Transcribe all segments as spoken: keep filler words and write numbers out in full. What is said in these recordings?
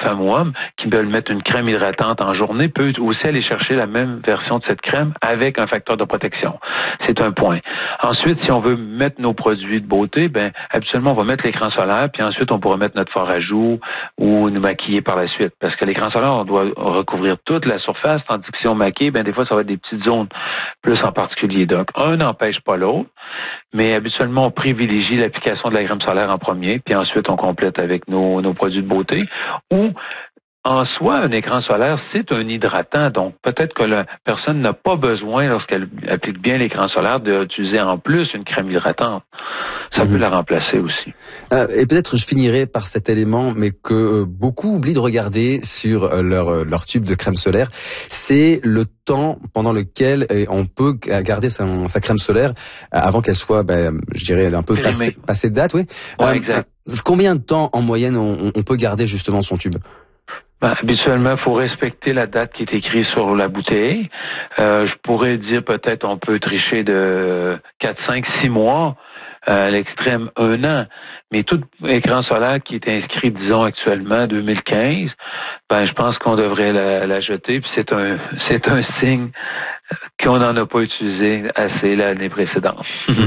femme ou homme, qui veulent mettre une crème hydratante en journée, peut aussi aller chercher la même version de cette crème avec un facteur de protection. C'est un point. Ensuite, si on veut mettre nos produits de beauté, ben habituellement, on va mettre l'écran solaire, puis ensuite, on pourra mettre notre fard à joues ou nous maquiller par la suite. Parce que l'écran solaire, on doit recouvrir toute la surface, tandis que si on maquille, ben des fois, ça va être des petites zones plus en particulier. Donc, un n'empêche pas l'autre, mais habituellement, on privilégie l'application de la crème solaire en premier, puis ensuite, on complète avec nos, nos produits de beauté. Ou, en soi, un écran solaire, c'est un hydratant. Donc, peut-être que la personne n'a pas besoin, lorsqu'elle applique bien l'écran solaire, d'utiliser en plus une crème hydratante. Ça mmh. peut la remplacer aussi. Euh, et peut-être je finirai par cet élément, mais que euh, beaucoup oublient de regarder sur euh, leur, euh, leur tube de crème solaire. C'est le temps pendant lequel euh, on peut garder sa, sa crème solaire euh, avant qu'elle soit, ben, je dirais, un peu passée, passée de date. Oui. Ouais, euh, exact. Combien de temps, en moyenne, on, on peut garder justement son tube? Ben, habituellement, il faut respecter la date qui est écrite sur la bouteille. Euh, je pourrais dire peut-être on peut tricher de quatre, cinq, six mois, euh, à l'extrême un an. Mais tout écran solaire qui est inscrit, disons, actuellement, deux mille quinze, ben je pense qu'on devrait la, la jeter. Puis c'est un c'est un signe qu'on n'en a pas utilisé assez l'année précédente.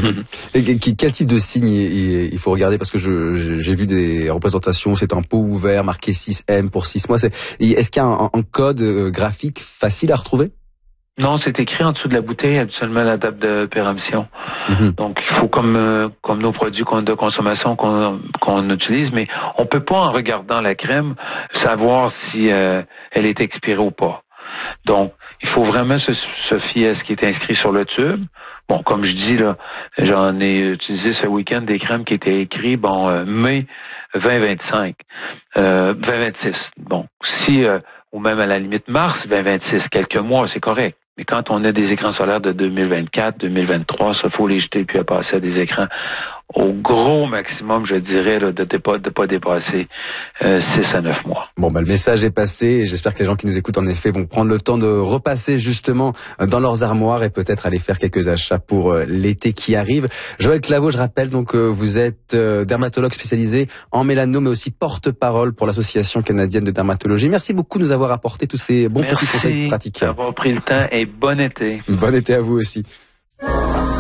Et quel type de signe il faut regarder? Parce que je, j'ai vu des représentations, c'est un pot ouvert, marqué six M pour six mois. C'est, est-ce qu'il y a un, un code graphique facile à retrouver? Non, c'est écrit en dessous de la bouteille, habituellement, la date de péremption. Mm-hmm. Donc, il faut, comme euh, comme nos produits de consommation qu'on, qu'on utilise, mais on peut pas, en regardant la crème, savoir si euh, elle est expirée ou pas. Donc, il faut vraiment se, se fier à ce qui est inscrit sur le tube. Bon, comme je dis, là, j'en ai utilisé ce week-end des crèmes qui étaient écrites, bon, euh, mai vingt vingt-cinq, euh, vingt vingt-six. Bon, si, euh, ou même à la limite mars vingt vingt-six, quelques mois, c'est correct. Mais quand on a des écrans solaires de deux mille vingt-quatre, deux mille vingt-trois, ça, faut les jeter puis à passer à des écrans au gros maximum, je dirais, là, de ne pas, de pas dépasser euh, six à neuf mois. Bon, bah, le message est passé et j'espère que les gens qui nous écoutent, en effet, vont prendre le temps de repasser justement dans leurs armoires et peut-être aller faire quelques achats pour euh, l'été qui arrive. Joël Claveau, je rappelle, donc euh, vous êtes euh, dermatologue spécialisé en mélano, mais aussi porte-parole pour l'Association canadienne de dermatologie. Merci beaucoup de nous avoir apporté tous ces bons Merci petits conseils pratiques. Merci d'avoir pris le temps et bon été. Bon été à vous aussi.